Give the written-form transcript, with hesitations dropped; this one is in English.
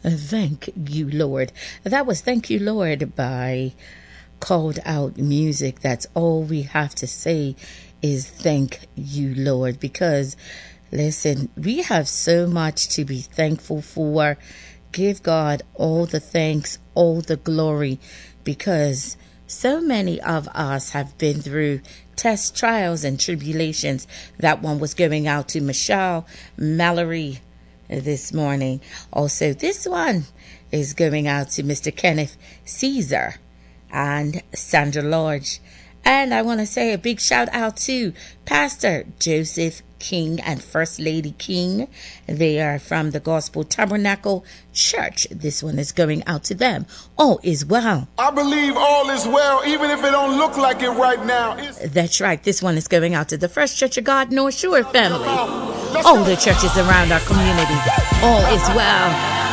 Thank you, Lord. That was Thank You, Lord by Called Out Music. That's all we have to say is thank you, Lord, because listen, we have so much to be thankful for. Give God all the thanks, all the glory, because so many of us have been through tests, trials, and tribulations. That one was going out to Michelle Mallory this morning. Also, this one is going out to Mr. Kenneth Caesar and Sandra Lodge. And I want to say a big shout out to Pastor Joseph King and First Lady King. They are from the Gospel Tabernacle Church. This one is going out to them. All is well. I believe all is well, even if it don't look like it right now. That's right. This one is going out to the First Church of God North Shore family. All the churches around our community. All is well.